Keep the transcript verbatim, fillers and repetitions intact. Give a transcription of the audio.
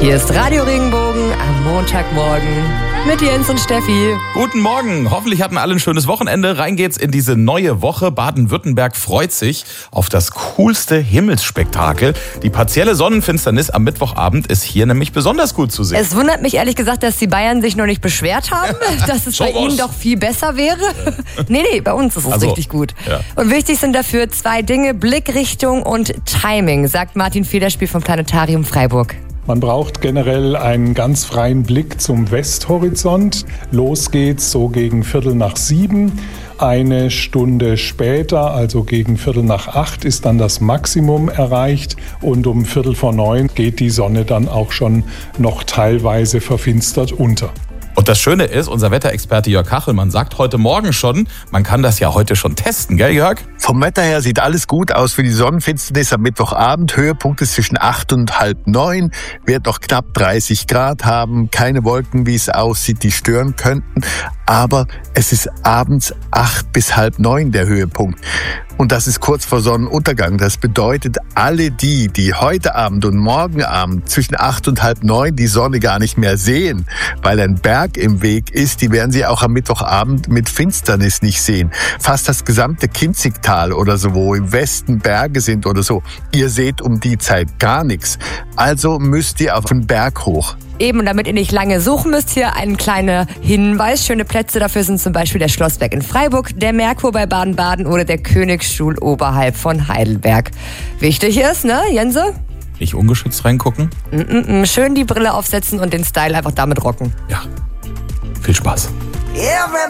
Hier ist Radio Regenbogen am Montagmorgen mit Jens und Steffi. Guten Morgen. Hoffentlich hatten alle ein schönes Wochenende. Rein geht's in diese neue Woche. Baden-Württemberg freut sich auf das coolste Himmelsspektakel. Die partielle Sonnenfinsternis am Mittwochabend ist hier nämlich besonders gut zu sehen. Es wundert mich ehrlich gesagt, dass die Bayern sich noch nicht beschwert haben, dass es bei ihnen doch viel besser wäre. nee, nee, bei uns ist es also, richtig gut. Ja. Und wichtig sind dafür zwei Dinge, Blickrichtung und Timing, sagt Martin Federspiel vom Planetarium Freiburg. Man braucht generell einen ganz freien Blick zum Westhorizont. Los geht's so gegen Viertel nach sieben. Eine Stunde später, also gegen Viertel nach acht, ist dann das Maximum erreicht. Und um Viertel vor neun geht die Sonne dann auch schon noch teilweise verfinstert unter. Und das Schöne ist, unser Wetterexperte Jörg Kachelmann sagt heute Morgen schon, man kann das ja heute schon testen, gell Jörg? Vom Wetter her sieht alles gut aus für die Sonnenfinsternis am Mittwochabend. Höhepunkt ist zwischen acht und halb neun, wird noch knapp dreißig Grad haben, keine Wolken, wie es aussieht, die stören könnten. Aber es ist abends acht bis halb neun der Höhepunkt. Und das ist kurz vor Sonnenuntergang. Das bedeutet, alle die, die heute Abend und morgen Abend zwischen acht und halb neun die Sonne gar nicht mehr sehen, weil ein Berg im Weg ist, die werden sie auch am Mittwochabend mit Finsternis nicht sehen. Fast das gesamte Kinzigtal oder so, wo im Westen Berge sind oder so, ihr seht um die Zeit gar nichts. Also müsst ihr auf den Berg hoch. Eben, und damit ihr nicht lange suchen müsst, hier ein kleiner Hinweis. Schöne Plätze dafür sind zum Beispiel der Schlossberg in Freiburg, der Merkur bei Baden-Baden oder der Königsstuhl oberhalb von Heidelberg. Wichtig ist, ne, Jense? Nicht ungeschützt reingucken? Mm-mm, schön die Brille aufsetzen und den Style einfach damit rocken. Ja, viel Spaß.